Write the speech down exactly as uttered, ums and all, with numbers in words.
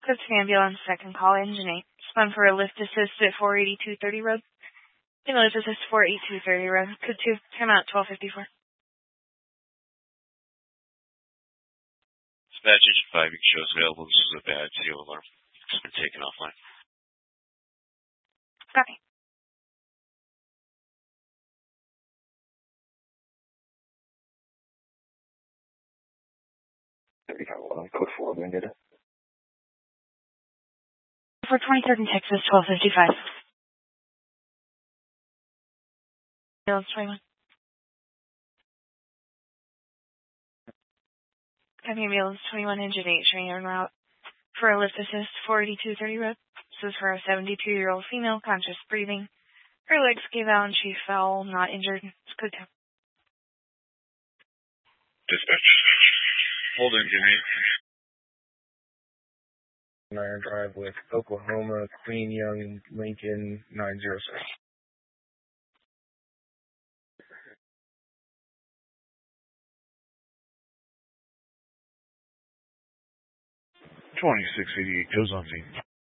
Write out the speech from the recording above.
Clips ambulance, second call, engine eight. Spun for a lift assist at four eighty-two thirty road. Lift assist four eighty-two thirty road. Code two, time out twelve fifty-four. Dispatch engine five, you can show us available. This is a bad C O alarm. It's been taken offline. Copy. Code four, when did it? For twenty-third in Texas, twelve fifty-five. Ambulance twenty-one. Copy ambulance twenty-one, engine eight, showing en route for a lift assist, four eighty-two thirty road. This is for a seventy-two-year-old female, conscious breathing. Her legs gave out and she fell, not injured. It's good time. Dispatch. Hold engine eight. Iron Drive with Oklahoma, Queen Young, Lincoln, nine zero six. twenty-six eighty-eight goes on scene.